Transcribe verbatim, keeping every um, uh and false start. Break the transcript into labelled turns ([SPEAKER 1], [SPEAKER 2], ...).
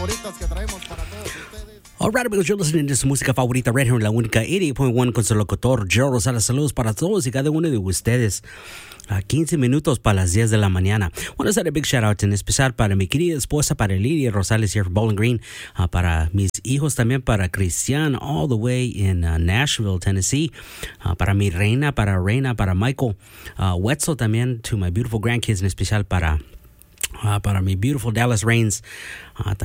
[SPEAKER 1] que traemos para todos ustedes.
[SPEAKER 2] Alright, amigos, you're listening to su música favorita, Red Here, la única ochenta punto uno con su locutor, Joe Rosales. Saludos para todos y cada uno de ustedes. A quince minutos para las diez de la mañana. Want to hacer a big shout out en especial para mi querida esposa, para Lidia Rosales here from Bowling Green, uh, para mis hijos también, para Cristian all the way in uh, Nashville, Tennessee, uh, para mi reina, para Reina, para Michael, uh, Wetzel también, to my beautiful grandkids, en especial para, uh, para mi beautiful Dallas Reigns, uh,